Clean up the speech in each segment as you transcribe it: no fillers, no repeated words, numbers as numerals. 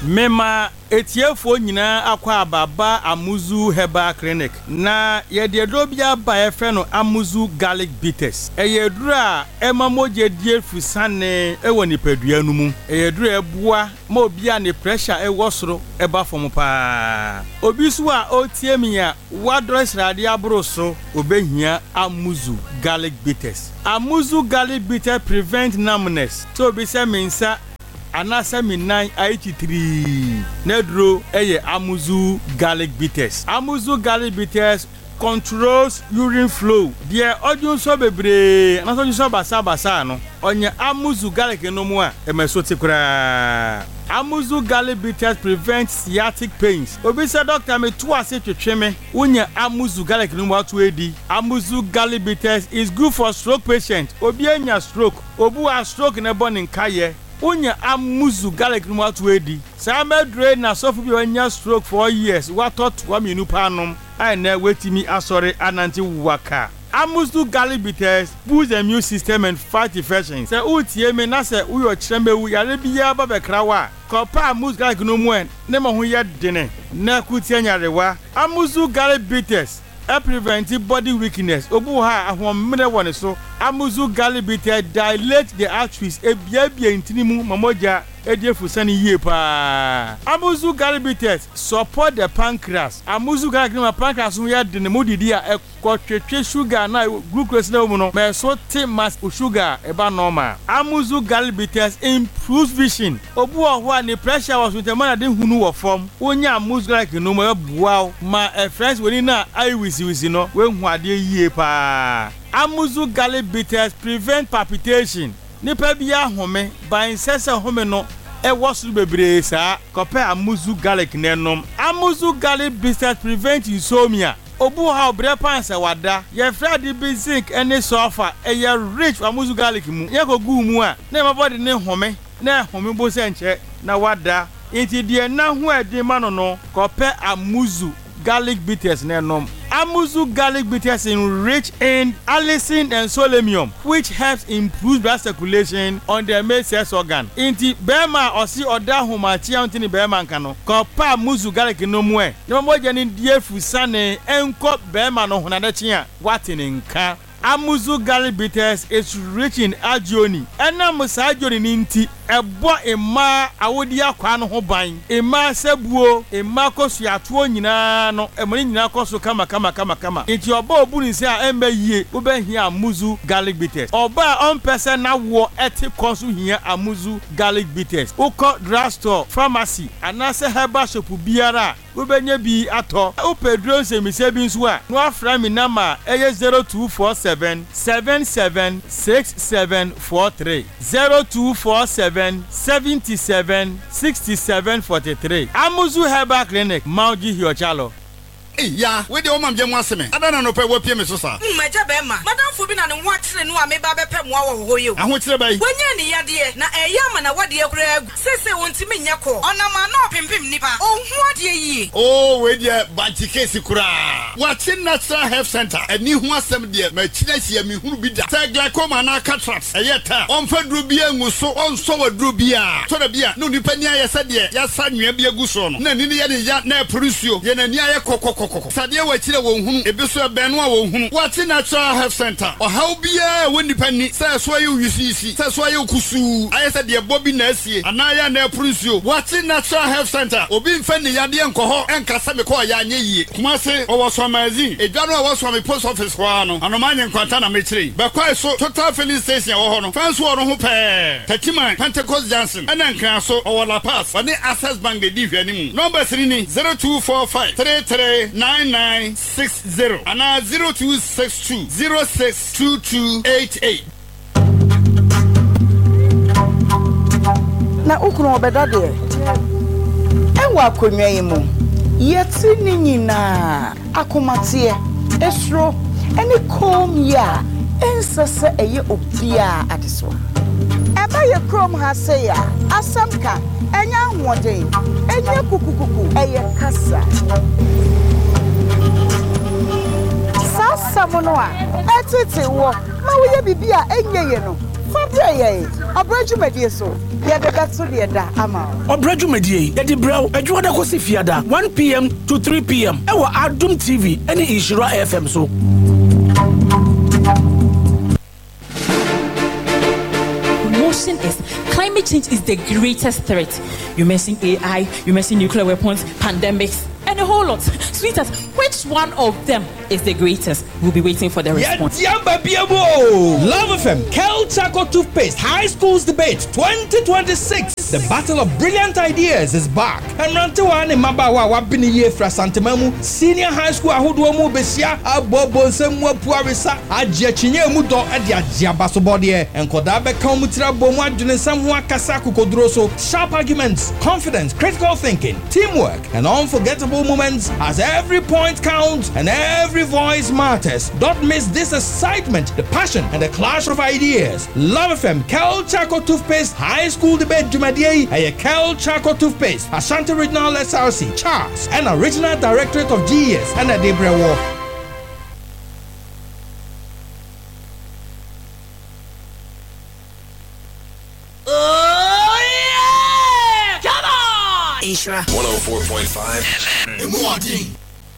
Mema etiefo nyina akwa ababa Amuzu Herbal Clinic na yede dobia ba efe no Amuzu Garlic Bitters. Eyedura ema moje die fusane ewo nipadua nu mu. Eyedura ebua ma obia ne pressure ewo soro eba fom pa. Obi so a otie mi a wadress rade abro so obehia Amuzu Garlic Bitters. Amuzu Garlic Bitters prevent numbness. So be say mensa anasa minan 83 nedro eye Amuzu Garlic Bitters. Amuzu Garlic Bitters controls urine flow. Dia odun so bebre na so so basa no onye Amuzu Garlic no mu a emesoti kura. Amuzu Garlic Bitters prevent sciatic pains. Obi say doctor me to ase twetwe me unya Amuzu Garlic no mu atu edi. Amuzu Garlic Bitters is good for stroke patient. Obi anya stroke, obu a stroke na bone nkaye unya Amuzu Garlic no atu edi. Sa medre na sofu bi anya stroke for years what thought wa minu panom ai na wetimi asore ananti waka. Amuzu Garlic Bitters boosts the immune system and fight infections. Se utie me na se uyo chembewu yare biya ba bekrawa. Kopa Amuzu Garlic no mu en ne ma ho ye dene na kutie nyarewa. Amuzu Garlic Bitters prevent body weakness. Obu ha ahomre woni so. Amuzu Garlic Bitters dilate the arteries ebiabia intinimu mamoja ediefusani yie pa. Amuzu Garlic Bitters support the pancreas. Amuzu Garlic no pancreas no ya de ne modidi a ekotwetwe sugar na glucose na mu no me so te mass sugar eba normal. Amuzu Garlic Bitters improves vision. Obu ho a ne pressure was with the man de hunu wo form. Onya Amuzu Garlic no ma bua ma friends woni na ai wisi no we hu ade yie pa. Amuzu Garlic Bitters prevent palpitation. Nipa bia home ban sese home no e wosu bebre sa kope Amuzu Garlic nenom. Amuzu Garlic Bitters prevent insomnia. Obu ha obre pansa wada ye frade bi zinc ene sulfur e ye rich Amuzu Garlic mu ye ko gu mu a na mabody ne home na home bo se nche na wada inti de na hu ade ma no kope Amuzu Garlic Bitters nenom. Amuzu Garlic Bitters enrich in allicin and selenium, which helps improve blood circulation on the male sex organ. Inti bema osi oda humachi antini bema nkano. Kopa Amuzu Garlic no mwe. Nemo moja ni die fusane enko bema no hunadechi a watini nka. Amuzu Garlic Bitters is rich in agioni. Ena musa agioni ninti ebo ema awodi akwa no ho ban. Ema sebuo, ema kosu atuo nyina no, emoni nyina kosu kama. Inti oba obu ni se a embe yie, ube hia Amuzu Garlic Bitters. Oba on person na wo eti kosu hia Amuzu Garlic Bitters. Uko drugstore, pharmacy, anase herbal shop biara. Ubenye bi ato. Upedro se mi se bi nso a. No afra mi number eye 0247 776743 0247 77 6743. Amuzu Herbal Clinic, Mauji Hiochalo. Ya, we de omam je mu aseme. Adana no pe wo pie me so sa. Mmaja be ma. Madam fo bi na ne ho akyere no a me ba be pem wo ho yo. Aho kyere bai. Wonya ne yade na eya ma na wade akura agu. Sese wontimi nya ko. Onama na opempem nipa. Onhu ade yi. Oh, we de banchi case kura. Wachi Natural Health Center. Ani ho asem de ma kyina hia me hunu bi da. Say glaucoma na cataracts. Eyeta. Onfa duru bi engu so onso waduru bi a. So da bi a no nipa ni aye sade ya sa nwea bi agu so no. Na ni ne ye ya na producio. Ye na ni aye kokoko. Sadia wachire wo hunu ebiso ebenu a wo hunu Wachi Natural Health Center ohaw bia woni pani say so aye wisisi say so aye kusu aye say de bobi na asie anaya na princio Wachi Natural Health Center obi mfa ni yade enkoho enkasa me ko ya anye yie kuma se owo so magazine edwano a wo so me post office ho ano anomanye nkwanta na mechire be kwai so Total Filling Station wo ho no fanso wo ho pe Tatiman Pentecost Johnson ana nkran so owo La Paz woni Access Bank de di hwani mu number 3 ni 0245 33 9960 and 0262 062288. Na ukunu obeda de enwa akonwa yimu yeti ni nyina akomatie esro eni kom ya ensese eye obia adeso eba ye krom ha se ya asamka enya hoden enya kukukuku eye kasa samono a etete wo ma wo ye bibia enyeye no Fabre, Obrejumedie so. Yede beto de da ama. Obrejumedie, yede brew, adwuada kosi fiada 1 p.m. to 3 p.m. Ewa Adum TV, any Ishira FM so. Motion is climate change is the greatest threat. You mention AI, you mention nuclear weapons, pandemics, and a whole lot. Sweetheart, which one of them is the greatest? We'll be waiting for the response. Love FM, Kel Chaco Toothpaste, High Schools Debate 2026. The Battle of Brilliant Ideas is back. And Rantewan and Mabawa Wabini Yefra Santamamu, Senior High School Ahuduamu Besia, Abobo Semwa Puarisa, Ajachinye Mudo, Adia Jiabasobodie, and Kodabe Kamutra Bomwa Junesamwa Kasaku Kodroso, sharp arguments, confidence, critical thinking, teamwork, and unforgettable moments as every point counts and every voice matters. Don't miss this excitement, the passion, and the clash of ideas. Love FM, Kel Chaco Toothpaste, High School Debate Jumadiye, a Kel Chaco Toothpaste, Ashanti Regional SRC, Charles, and Original Directorate of GES, and a Debre War. Ishra 104.5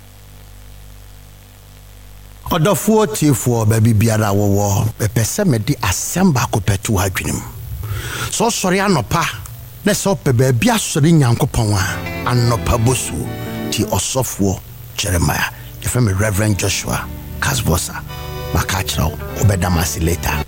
Odofuo tiefo baby biara wo pepese mede asem ba ko petu adwenem so sori anopa na so pe ba bia sori nyankopon a anopa bosu ti osofo Jeremiah ifeme Reverend Joshua Kasbosa makachiro obedamasi later